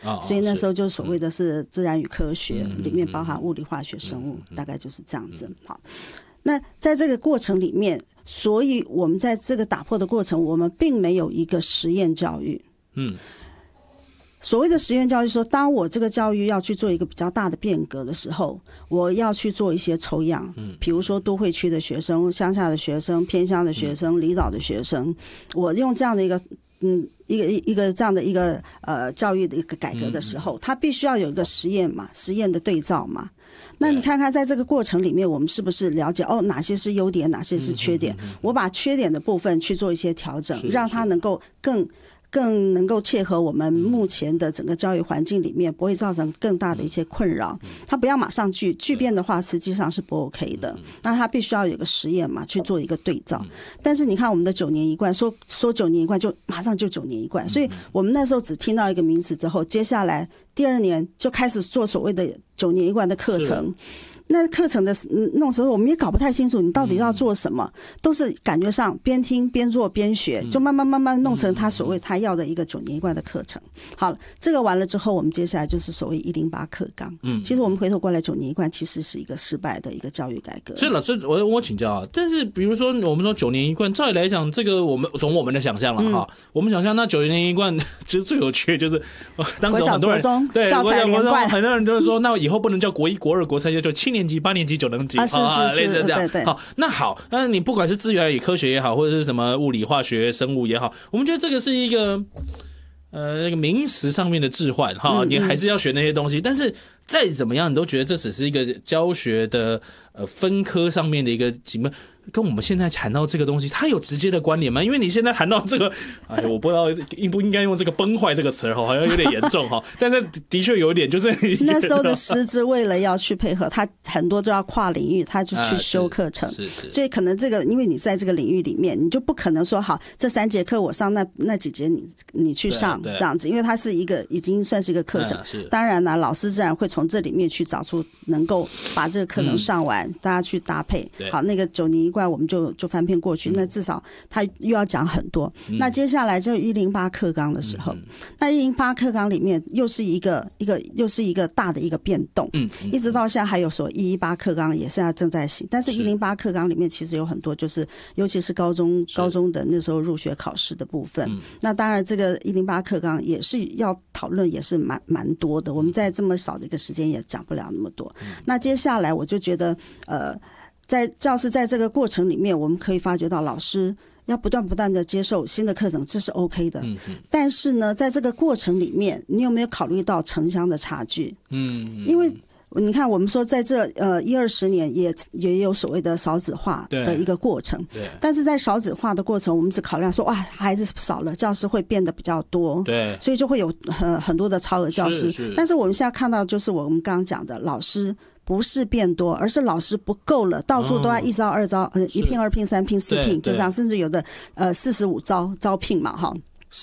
所以那时候就所谓的是自然与科学，里面包含物理、化学、生物，大概就是这样子。好，那在这个过程里面，所以我们在这个打破的过程，我们并没有一个实验教育。所谓的实验教育说，当我这个教育要去做一个比较大的变革的时候，我要去做一些抽样，比如说都会区的学生、乡下的学生、偏乡的学生、离岛的学生，我用这样的一个这样的一个教育的一个改革的时候，它必须要有一个实验嘛，实验的对照嘛。那你看看在这个过程里面，我们是不是了解哪些是优点，哪些是缺点？我把缺点的部分去做一些调整，让它能够更能够切合我们目前的整个教育环境里面，不会造成更大的一些困扰。它不要马上巨变的话，实际上是不 OK 的。那它必须要有一个实验嘛，去做一个对照。但是你看我们的9年一贯，说9年一贯就马上就9年一贯，所以我们那时候只听到一个名词之后，接下来第2年就开始做所谓的9年一贯的课程。那课程的弄时候，我们也搞不太清楚你到底要做什么，都是感觉上边听边做边学，就慢慢弄成他所谓他要的一个9年一贯的课程。好了，这个完了之后，我们接下来就是所谓108课纲。其实我们回头过来9年一贯其实是一个失败的一个教育改革。 所以老师，我请教啊，但是比如说我们说9年一贯，照理来讲，这个我们从我们的想象了哈，我们想象那9年一贯其实最有趣就是当时很多人对教材连贯， 很多人就是说，那以后不能叫国1、国2、国3，就7年级、8年级、9年级，类似这样。 对。 好，那你不管是资源与科学也好，或者是什么物理、化学、生物也好，我们觉得这个是一个那个名词上面的置换哈，你还是要学那些东西，但是再怎么样，你都觉得这只是一个教学的分科上面的一个跟我们现在谈到这个东西，它有直接的关联吗？因为你现在谈到这个，我不知道应不应该用这个崩坏这个词好像有点严重哈。但是的确有一点，就是那时候的师资为了要去配合，他很多都要跨领域，他就去修课程，所以可能这个，因为你在这个领域里面，你就不可能说好这3节课我上那几节你去上这样子，因为它是一个已经算是一个课程。当然呢，老师自然会从这里面去找出能够把这个课程上完，大家去搭配。好，那个9年一贯我们就翻篇过去，那至少他又要讲很多。那接下来就108课纲的时候，那108课纲里面又是一个大的一个变动。一直到现在还有说118课纲也现在正在行，但是108课纲里面其实有很多就是尤其是高中的那时候入学考试的部分。那当然这个108课纲也是要讨论，也是蛮多的，我们在这么少的一个时间也讲不了那么多。那接下来我就觉得在教室在这个过程里面，我们可以发觉到老师要不断的接受新的课程，这是 OK 的。但是呢，在这个过程里面，你有没有考虑到城乡的差距？因为你看，我们说在这10-20年也有所谓的少子化的一个过程，但是在少子化的过程，我们只考量说哇，孩子少了，教室会变得比较多，所以就会有很多的超额教室。但是我们现在看到，就是我们刚刚讲的，老师不是变多，而是老师不够了，到处都要1招2招，1聘2聘3聘4聘，就这样，甚至有的45招聘嘛，哈。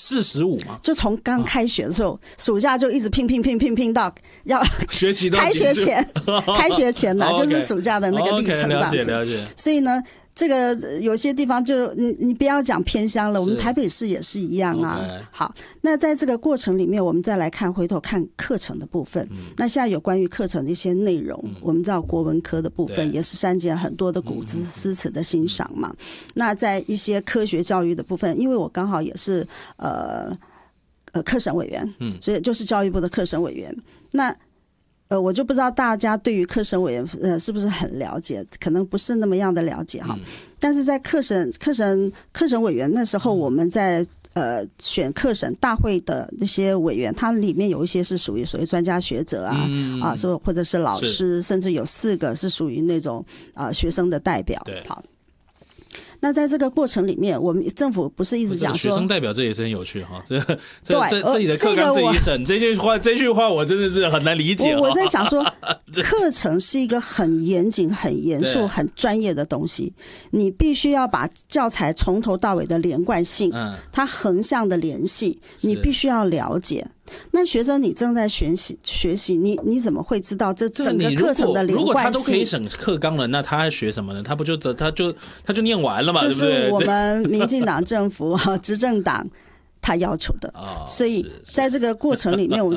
45嘛， 就从刚开学的时候，暑假就一直聘到要学期开学前呢，就是暑假的那个历程这样子。 了解。 所以呢，这个有些地方就你不要讲偏乡了，我们台北市也是一样啊。好，那在这个过程里面，我们再来回头看课程的部分。那现在有关于课程的一些内容，我们知道国文科的部分也是删减很多的古诗词的欣赏嘛。那在一些科学教育的部分，因为我刚好也是课审委员，所以就是教育部的课审委员。那我就不知道大家对于课审委员是不是很了解，可能不是那么样的了解哈。但是在课审委员那时候，我们在选课审大会的那些委员，他里面有一些是属于所谓专家学者或者是老师，甚至有4个是属于那种学生的代表。好。那在这个过程里面，我们政府不是一直讲说学生代表，这也是很有趣哈。这里的课纲这一审，这句话我真的是很难理解。 我在想说，课程是一个很严谨、很严肃、很专业的东西，你必须要把教材从头到尾的连贯性，它横向的联系，你必须要了解。那学生你正在学习，你怎么会知道这整个课程的连贯性？如果他都可以审课纲了，那他还学什么呢？他就念完了嘛，对不对？ 这是我们民进党政府执政党他要求的。所以在这个过程里面，我们